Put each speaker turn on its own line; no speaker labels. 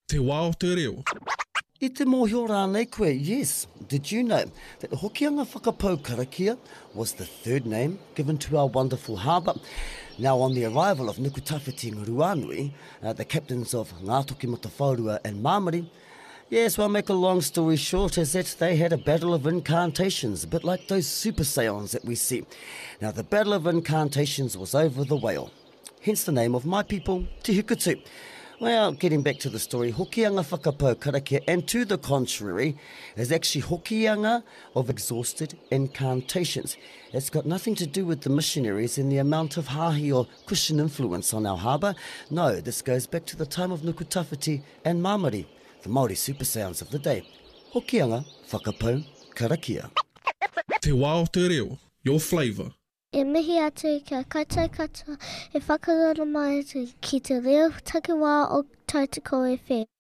Te wā o te reo.
I te mōhio rānei koe, yes. Did you know that Hokianga Whakapau Karakia was the third name given to our wonderful harbour? Now, on the arrival of Nukutawhiti Ruanui, the captains of Ngātoki Matawhārua and Māmari, yes, well, make a long story short, is that they had a battle of incantations, a bit like those Super Saiyans that we see. Now, the battle of incantations was over the whale, hence the name of my people, Te Hukutu. Well, getting back to the story, Hokianga Whakapau Karakia, and to the contrary, is actually Hokianga of exhausted incantations. It's got nothing to do with the missionaries and the amount of hahi or Christian influence on our harbour. No, this goes back to the time of Nukutawhiti and Māmari, the Māori super sounds of the day. Hokianga Whakapau Karakia.
Te wā o te reo. Your flavour.
E mihi atu kia koutou katoa, e whakarara mai atu ki te reo takiwā o Tautoko FM.